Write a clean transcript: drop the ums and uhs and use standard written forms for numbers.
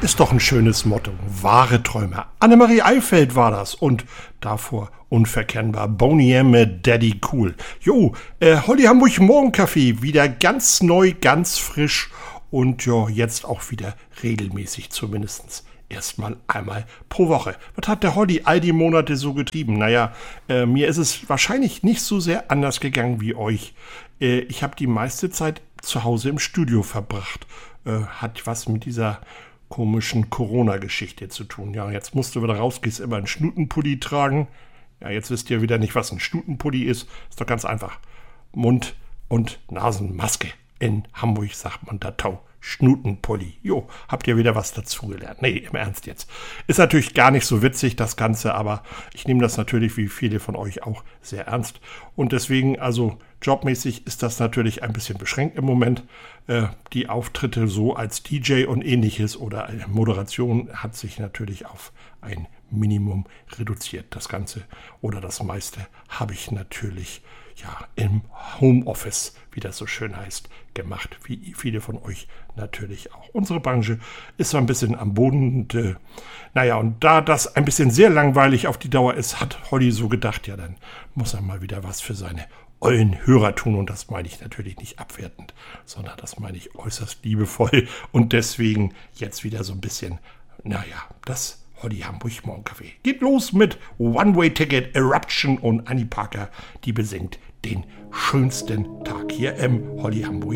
Ist doch ein schönes Motto. Wahre Träume. Annemarie Eifeld war das und davor unverkennbar Boney M. mit Daddy Cool. Jo, Holly Hamburg Morgenkaffee wieder ganz neu, ganz frisch und ja, jetzt auch wieder regelmäßig zumindest. Erstmal einmal pro Woche. Was hat der Holly all die Monate so getrieben? Naja, mir ist es wahrscheinlich nicht so sehr anders gegangen wie euch. Ich habe die meiste Zeit zu Hause im Studio verbracht. Hat was mit dieser komischen Corona-Geschichte zu tun. Ja, jetzt musst du wieder rausgehst, immer einen Schnutenpulli tragen. Ja, jetzt wisst ihr wieder nicht, was ein Schnutenpulli ist. Ist doch ganz einfach. Mund- und Nasenmaske. In Hamburg sagt man da Tau. Schnutenpulli. Jo, habt ihr wieder was dazugelernt? Nee, im Ernst jetzt. Ist natürlich gar nicht so witzig, das Ganze, aber ich nehme das natürlich, wie viele von euch auch, sehr ernst. Und deswegen, also jobmäßig ist das natürlich ein bisschen beschränkt im Moment. Die Auftritte so als DJ und ähnliches oder Moderation hat sich natürlich auf ein Minimum reduziert. Das Ganze oder das meiste habe ich natürlich ja im Homeoffice, wie das so schön heißt, gemacht, wie viele von euch natürlich auch. Unsere Branche ist so ein bisschen am Boden und und da das ein bisschen sehr langweilig auf die Dauer ist, hat Holly so gedacht, ja, dann muss er mal wieder was für seine ollen Hörer tun und das meine ich natürlich nicht abwertend, sondern das meine ich äußerst liebevoll und deswegen jetzt wieder so ein bisschen, das Holly Hamburg Morgenkaffee. Geht los mit One-Way-Ticket, Eruption und Annie Parker, die besingt den schönsten Tag hier im Holly Hamburg